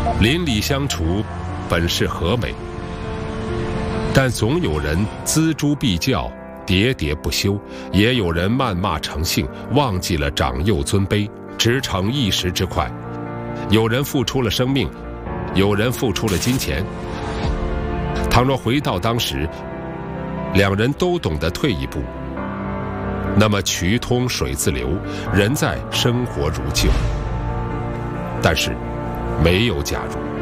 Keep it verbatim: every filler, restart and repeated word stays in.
邻里相处本是和美，但总有人锱铢必较，喋喋不休，也有人谩骂成性，忘记了长幼尊卑，只逞一时之快。有人付出了生命，有人付出了金钱。倘若回到当时，两人都懂得退一步，那么渠通水自流，人在生活如旧。但是没有假如。